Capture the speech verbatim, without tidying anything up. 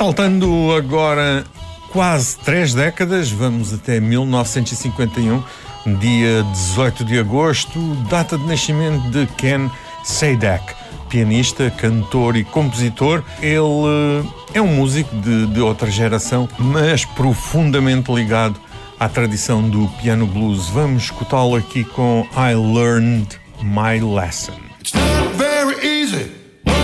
Saltando agora quase três décadas, vamos até mil novecentos e cinquenta e um, dia dezoito de agosto, data de nascimento de Ken Sadek, pianista, cantor e compositor. Ele é um músico de, de outra geração, mas profundamente ligado à tradição do piano blues. Vamos escutá-lo aqui com I Learned My Lesson.